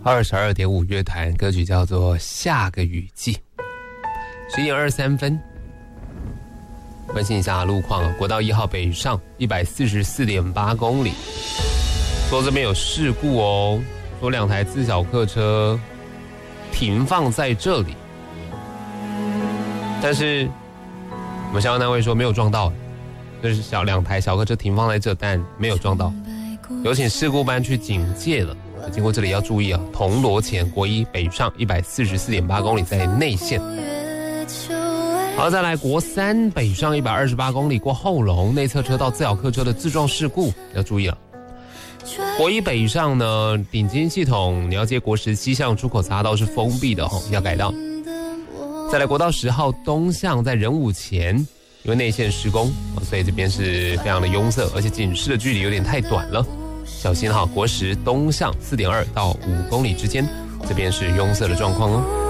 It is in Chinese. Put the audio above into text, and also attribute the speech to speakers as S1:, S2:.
S1: 22.5乐团，歌曲叫做《下个雨季》。11:23，关心一下路况，国道1号北上144.8公里，说这边有事故哦，说2台自小客车停放在这里，但是我们相关单位说没有撞到，就是2台小客车停放在这，但没有撞到，有请事故班去警戒了。经过这里要注意啊，铜锣前国一北上144.8公里在内线。好，再来国3北上128公里过后龙，内侧车道自小客车的自撞事故要注意了。国一北上呢，顶金系统你要接国10西向出口匝道是封闭的要改道。再来国道10号东向在仁武前，因为内线施工，所以这边是非常的拥塞，而且警示的距离有点太短了，小心哈。国10东向4.2到5公里之间，这边是拥塞的状况哦。